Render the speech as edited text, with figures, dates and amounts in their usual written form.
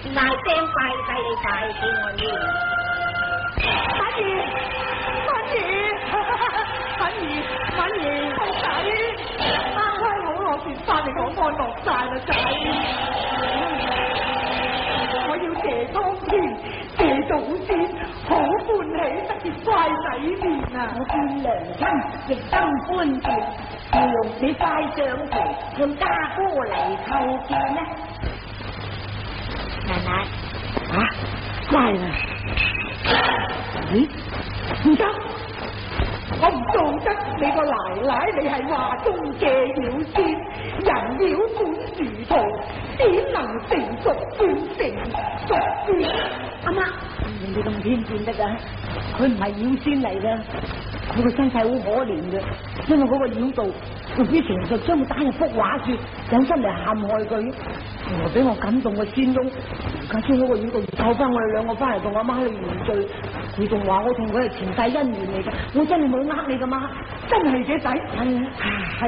大聲快遞你快叫我要。 反兒，個仔，啱啱好攞件翻嚟講安樂晒啦仔，我要謝當天，謝祖先，好歡喜得件乖仔面啊！ 我見娘親亦心歡喜，要用你快上前向家哥嚟叩見呢。奶奶， 啊，乖啦，咦，唔得！我唔做得你個奶奶，你係話中嘅妖仙，人妖管殊途，點能成熟變成熟仙？ 阿媽，你咁偏見得㗎？佢唔係妖仙嚟㗎，佢個身世好可憐嘅，因為嗰個妖道用啲邪術將佢打入福畫處，引申嚟陷害佢。原來俾我感動嘅仙翁，而家將嗰個妖道救翻我哋兩個翻嚟同阿媽去原罪，佢仲話我同佢係前世姻緣嚟㗎，我真係冇呃你㗎嘛， 真係嘅仔， 係啊。